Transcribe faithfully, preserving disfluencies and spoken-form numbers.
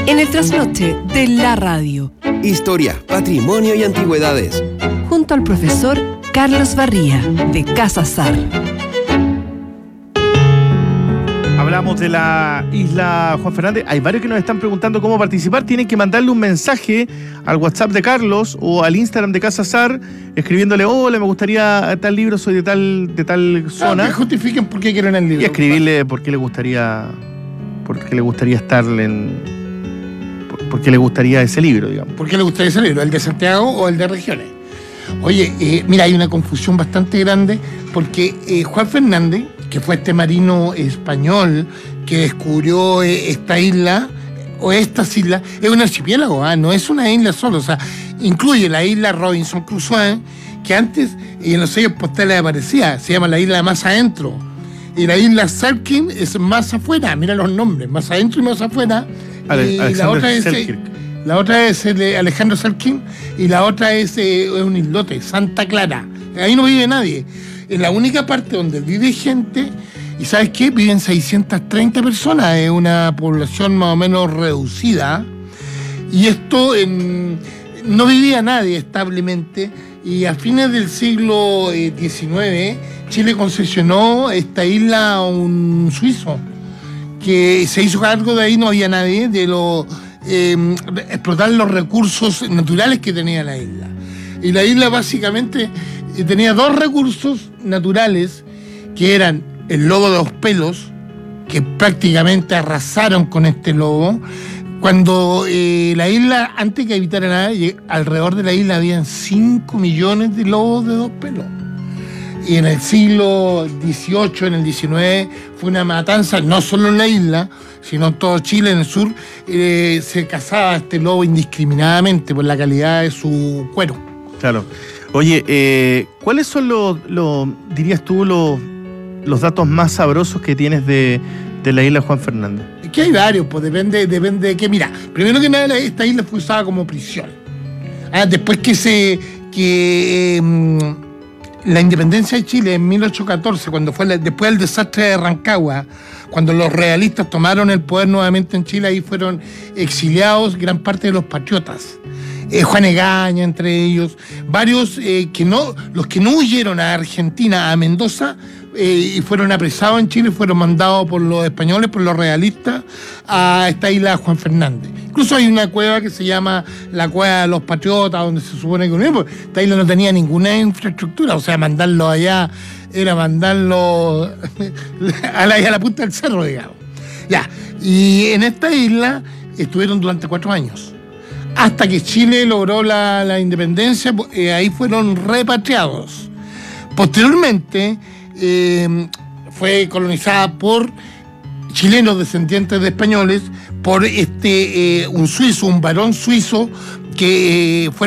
En el trasnoche de la radio. Historia, patrimonio y antigüedades. Junto al profesor Carlos Barría, de Casa Sar. Hablamos de la isla Juan Fernández. Hay varios que nos están preguntando cómo participar. Tienen que mandarle un mensaje al WhatsApp de Carlos o al Instagram de Casa Sar, escribiéndole: hola, me gustaría tal libro, soy de tal, de tal zona. Que justifiquen por qué quieren el libro. Y escribirle por qué le gustaría, por qué le gustaría estar en, por, por qué le gustaría ese libro, digamos. ¿Por qué le gustaría ese libro? ¿El de Santiago o el de Regiones? Oye, eh, mira, hay una confusión bastante grande porque eh, Juan Fernández, que fue este marino español que descubrió eh, esta isla, o estas islas, es un archipiélago, ¿eh? No es una isla solo, o sea, incluye la isla Robinson Crusoe, que antes y en los sellos postales aparecía, se llama la isla más adentro, y la isla Selkirk es más afuera, mira los nombres, más adentro y más afuera, Ale, y la otra es... La otra es el de Alejandro Selkirk y la otra es, eh, es un islote, Santa Clara. Ahí no vive nadie. Es la única parte donde vive gente, y ¿sabes qué? Viven seiscientas treinta personas, es una población más o menos reducida. Y esto en, no vivía nadie establemente, y a fines del siglo diecinueve Chile concesionó esta isla a un suizo, que se hizo cargo de ahí, no había nadie, de los... Eh, explotar los recursos naturales que tenía la isla. Y la isla básicamente eh, tenía dos recursos naturales, que eran el lobo de los pelos, que prácticamente arrasaron con este lobo. Cuando eh, la isla, antes que habitara nada, alrededor de la isla habían cinco millones de lobos de dos pelos. Y en el siglo dieciocho, en el diecinueve, fue una matanza, no solo en la isla, sino en todo Chile, en el sur, eh, se cazaba este lobo indiscriminadamente por la calidad de su cuero. Claro. Oye, eh, ¿cuáles son los, los, dirías tú, los, los datos más sabrosos que tienes de, de la isla Juan Fernández? Es que hay varios, pues depende, depende de qué. Mira, primero que nada, esta isla fue usada como prisión. Ah, después que se... que eh, la independencia de Chile en mil ochocientos catorce, cuando fue la, después del desastre de Rancagua, cuando los realistas tomaron el poder nuevamente en Chile, ahí fueron exiliados gran parte de los patriotas. Eh, Juan Egaña, entre ellos, varios eh, que no, los que no huyeron a Argentina, a Mendoza, eh, y fueron apresados en Chile, fueron mandados por los españoles, por los realistas, a esta isla Juan Fernández. Incluso hay una cueva que se llama la Cueva de los Patriotas, donde se supone que uno, porque esta isla no tenía ninguna infraestructura, o sea, mandarlo allá era mandarlo a la, a la punta del cerro, digamos. Ya, y en esta isla estuvieron durante cuatro años. Hasta que Chile logró la, la independencia, eh, ahí fueron repatriados. Posteriormente, eh, fue colonizada por chilenos descendientes de españoles, por este eh, un suizo, un varón suizo, que eh, fue